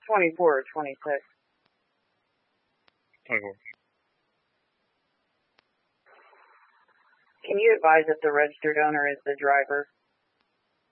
24 or 26. 24. Can you advise if the registered owner is the driver?